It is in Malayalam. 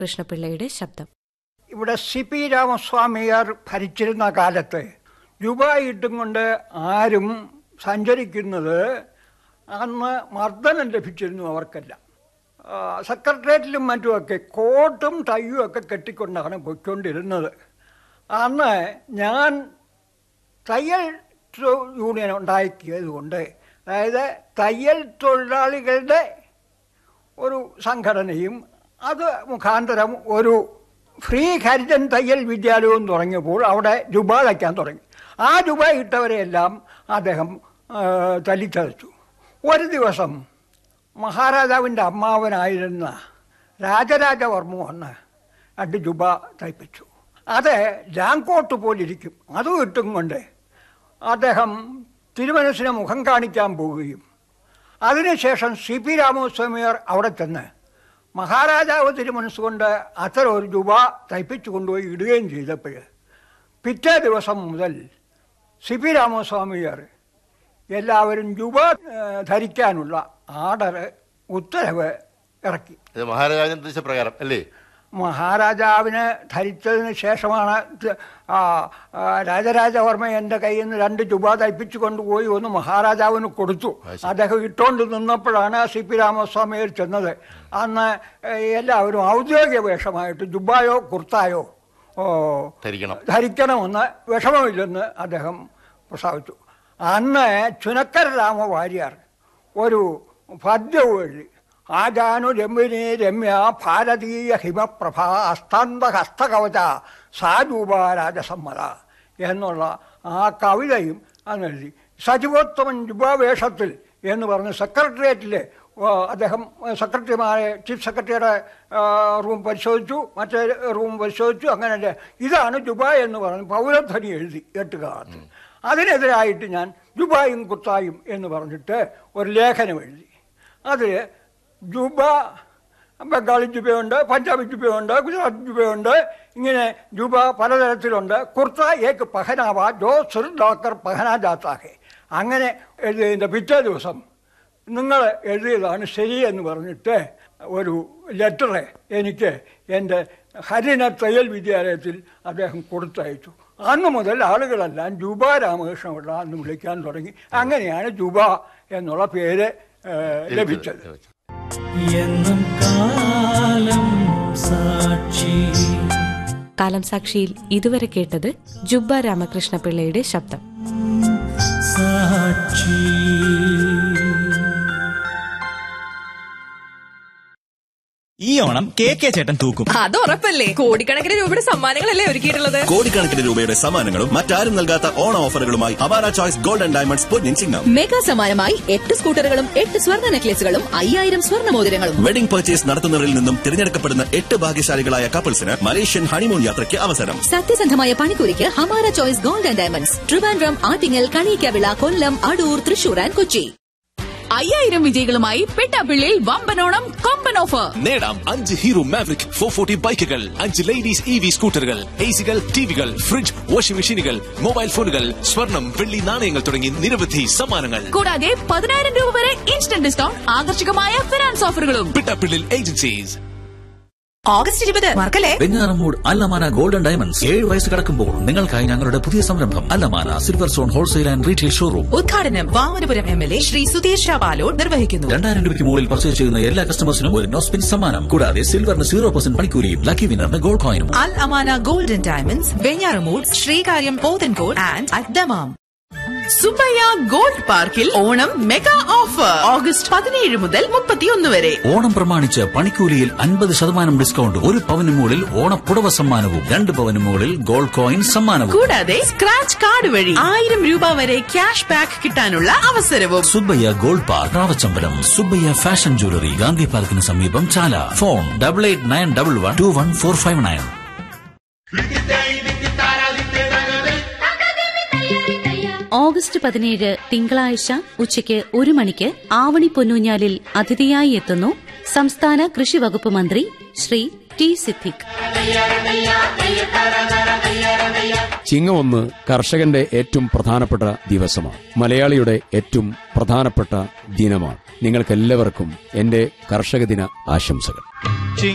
കൃഷ്ണപിള്ളയുടെ ശബ്ദം. ഇവിടെ CP രാമസ്വാമിയാർ ഭരിച്ചിരുന്ന കാലത്ത് രൂപ ഇട്ടും കൊണ്ട് ആരും സഞ്ചരിക്കുന്നത് അന്ന് മർദ്ദനം ലഭിച്ചിരുന്നു അവർക്കെല്ലാം. സെക്രട്ടേറിയറ്റിലും മറ്റുമൊക്കെ കോട്ടും ടൈയും ഒക്കെ കെട്ടിക്കൊണ്ടാണ് പോയിക്കൊണ്ടിരുന്നത്. അന്ന് ഞാൻ തയ്യൽ യൂണിയൻ ഉണ്ടാക്കിയതുകൊണ്ട്, അതായത് തയ്യൽ തൊഴിലാളികളുടെ ഒരു സംഘടനയും അത് മുഖാന്തരം ഒരു ഫ്രീ ഹരിജൻ തയ്യൽ വിദ്യാലയവും തുടങ്ങിയപ്പോൾ അവിടെ രൂപ തയ്ക്കാൻ തുടങ്ങി. ആ രൂപ ഇട്ടവരെയെല്ലാം അദ്ദേഹം തല്ലിച്ചതച്ചു. ഒരു ദിവസം മഹാരാജാവിൻ്റെ അമ്മാവനായിരുന്ന രാജരാജവർമ്മ വന്ന് 2 രൂപ തയ്പ്പിച്ചു. അത് ലാങ്കോട്ട് പോലിരിക്കും. അതും ഇട്ടും കൊണ്ട് അദ്ദേഹം തിരുമനസിനെ മുഖം കാണിക്കാൻ പോവുകയും അതിനുശേഷം CP രാമസ്വാമിയാർ അവിടെ ചെന്ന് മഹാരാജാവ് തിരുമനസ്സുകൊണ്ട് അത്തരം ഒരു രൂപ തയ്പ്പിച്ചു കൊണ്ടുപോയി ഇടുകയും ചെയ്തപ്പോൾ പിറ്റേ ദിവസം മുതൽ CP രാമസ്വാമിയാർ എല്ലാവരും രൂപ ധരിക്കാനുള്ള ഉത്തരവ് ഇറക്കി. മഹാരാജാവിന്റെ നിർദ്ദേശപ്രകാരം അല്ലേ? മഹാരാജാവിന് ധരിച്ചതിന് ശേഷമാണ് രാജരാജവർമ്മ എൻ്റെ കയ്യിൽ നിന്ന് 2 രൂപ തയ്പ്പിച്ചു കൊണ്ടുപോയി ഒന്ന് മഹാരാജാവിന് കൊടുത്തു. അദ്ദേഹം ഇട്ടുകൊണ്ട് നിന്നപ്പോഴാണ് CP രാമസ്വാമിയർ ചെന്നത്. അന്ന് എല്ലാവരും ഔദ്യോഗിക വേഷമായിട്ട് ജുബായോ കുർത്തായോ ധരിക്കണമെന്ന് വിഷമമില്ലെന്ന് അദ്ദേഹം പ്രസ്താവിച്ചു. അന്ന് ചുനക്കര രാമവാര്യർ ഒരു പദ്യവും എഴുതി. ആജാനു രമ്യനീ രമ്യ ഭാരതീയ ഹിമപ്രഭ അസ്തന്ത ഹസ്തകവച സാരൂപ രാജസമ്മത എന്നുള്ള ആ കവിതയും അന്നെഴുതി. സജീവോത്തമൻ രൂപവേഷത്തിൽ എന്ന് പറഞ്ഞ് സെക്രട്ടേറിയറ്റിൽ അദ്ദേഹം സെക്രട്ടറിമാരെ ചീഫ് സെക്രട്ടറിയുടെ റൂം പരിശോധിച്ചു, മറ്റേ റൂം പരിശോധിച്ചു. അങ്ങനെ ഇതാണ് ജുബ എന്ന് പറഞ്ഞ് പൗരധ്വനി എഴുതി 8 കാലത്ത്. അതിനെതിരായിട്ട് ഞാൻ ജുബായും കുർത്തായും എന്ന് പറഞ്ഞിട്ട് ഒരു ലേഖനം എഴുതി. അതിൽ ജുബ ബംഗാളി ജുബയുണ്ട്, പഞ്ചാബി ജുബയുണ്ട്, ഗുജറാത്ത് ജുബയുണ്ട്. ഇങ്ങനെ ജുബ പലതരത്തിലുണ്ട്. കുർത്ത ഏക്ക് പഹനാവ ജോ സിർ ഡോക്കർ പഹനാ ജാത്താഹെ. അങ്ങനെ എഴുതിയതിൻ്റെ പിറ്റേ ദിവസം നിങ്ങൾ എഴുതിയതാണ് ശരി എന്ന് പറഞ്ഞിട്ട് ഒരു ലെറ്റർ എനിക്ക് എൻ്റെ ഹരിജന തയ്യൽ വിദ്യാലയത്തിൽ അദ്ദേഹം കൊടുത്തയച്ചു. അന്ന് മുതൽ ആളുകളെല്ലാം ജൂബ രാമകൃഷ്ണപിള്ള എന്ന് വിളിക്കാൻ തുടങ്ങി. അങ്ങനെയാണ് ജൂബ എന്നുള്ള പേര് ലഭിച്ചത്. കാലം സാക്ഷിയിൽ ഇതുവരെ കേട്ടത് ജുബ്ബ രാമകൃഷ്ണപിള്ളയുടെ ശബ്ദം. ഈ ഓണം KK ചേട്ടൻ തൂക്കും. അത് ഉറപ്പല്ലേ. കോടിക്കണക്കിന് രൂപയുടെ സമ്മാനങ്ങളല്ലേ ഒരുക്കിയിട്ടുള്ളത്. കോടിക്കണക്കിന് രൂപയുടെ സമ്മാനങ്ങളും മറ്റാരും നൽകാത്ത ഓണ ഓഫറുകളുമായി Amara choice gold and diamonds Ponnin Chingam. Mega സമ്മാനമായി 8 സ്കൂട്ടറുകളും 8 സ്വർണ്ണ നെക്ലേസുകളും 5000 സ്വർണ്ണ മോതിരങ്ങളും. വെഡിംഗ് പർച്ചേസ് നടത്തുന്നവരിൽ നിന്നും തിരഞ്ഞെടുക്കപ്പെടുന്ന 8 ഭാഗ്യശാലികളായ കപ്പിൾസിന് മലേഷ്യൻ ഹണിമൂൺ യാത്രയ്ക്ക് അവസരം. സത്യസന്ധമായ പണിക്കൂലിക്ക് Amara choice gold and diamonds, Trivandrum, Attingal, Kaliyakkavilai, Kollam, Adoor, Thrissur and Kochi. 5000 വിജയികളുമായി പെട്ടാപ്പിള്ളിയിൽ വമ്പനോണം കൊമ്പൻ ഓഫർ. നേടാം 5 ഹീറോ മാവറിക് 440 ബൈക്കുകൾ, 5 ലേഡീസ് EV സ്കൂട്ടറുകൾ, AC-കൾ, TV-കൾ, ഫ്രിഡ്ജ്, വാഷിംഗ് മെഷീനുകൾ, മൊബൈൽ ഫോണുകൾ, സ്വർണം, വെള്ളി നാണയങ്ങൾ തുടങ്ങി നിരവധി സമ്മാനങ്ങൾ. കൂടാതെ 10000 രൂപ വരെ ഇൻസ്റ്റന്റ് ഡിസ്കൗണ്ട്, ആകർഷകമായ ഫിനാൻസ് ഓഫറുകളും. പെട്ടാപ്പിള്ളിൽ ഏജൻസീസ്. ഓഗസ്റ്റ് 20 മറക്കല്ലേ. വെഞ്ഞാറമൂട് അല്ലമാന ഗോൾഡൻ ഡയമണ്ട്സ് 7 വയസ്സ് കടക്കുമ്പോൾ നിങ്ങൾക്കായി ഞങ്ങളുടെ പുതിയ സംരംഭം അല്ലമാന silver zone wholesale and retail showroom ഉദ്ഘാടനം വാമനപുരം MLA ശ്രീ സുധീർ ഷാബാലോഡ് നിർവഹിക്കുന്നു. 2000 രൂപയ്ക്ക് മുകളിൽ പർച്ചേസ് ചെയ്യുന്ന എല്ലാ കസ്റ്റമേഴ്സിനും ഒരു നോസ്പിൻ സമ്മാനം. കൂടാതെ സിൽവറിന് 0% പണിക്കൂലിയും lucky വിന്നറിന് gold കോയിനും. Al Amana golden diamonds, Venjaramoodu, Sreekaryam, Pothencode and അദ്ദമാം. Subbaiah gold പാർക്കിൽ ഓണം മെഗാ ഓഫർ ഓഗസ്റ്റ് 17 മുതൽ 31 വരെ. ഓണം പ്രമാണിച്ച് പണിക്കൂലിയിൽ 50% ഡിസ്കൗണ്ടും, 1 പവന് മുകളിൽ ഓണപ്പുടവ സമ്മാനവും, 2 പവന് മുകളിൽ ഗോൾഡ് കോയിൻ സമ്മാനവും. കൂടാതെ സ്ക്രാച്ച് കാർഡ് വഴി 1000 രൂപ വരെ ക്യാഷ് ബാക്ക് കിട്ടാനുള്ള അവസരവും. Subbaiah gold park, റാവച്ചമ്പലം. Subbaiah fashion jewellery, Gandhi പാർക്കിന് സമീപം, ചാല. ഫോൺ 8891121459. ഓഗസ്റ്റ് 17 തിങ്കളാഴ്ച ഉച്ചയ്ക്ക് 1 മണിക്ക് ആവണി പൊന്നൂഞ്ഞാലിൽ അതിഥിയായി എത്തുന്നു സംസ്ഥാന കൃഷി വകുപ്പ് മന്ത്രി ശ്രീ T. സിദ്ദിഖ്. ചിങ്ങം 1 കർഷകന്റെ ഏറ്റവും പ്രധാനപ്പെട്ട ദിവസമാണ്. മലയാളിയുടെ ഏറ്റവും പ്രധാനപ്പെട്ട ദിനമാണ്. നിങ്ങൾക്കെല്ലാവർക്കും എന്റെ കർഷക ദിന ആശംസകൾ.